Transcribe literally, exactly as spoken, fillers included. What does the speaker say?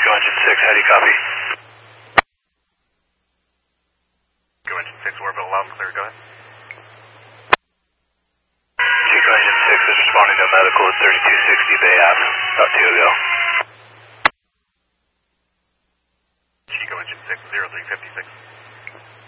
Chico Engine six, how do you copy? Chico Engine six, orbit loud and clear, go ahead. Chico Engine six is responding to medical at thirty-two sixty Bay Ave. Talk to you, go. Chico Engine six, zero three fifty-six.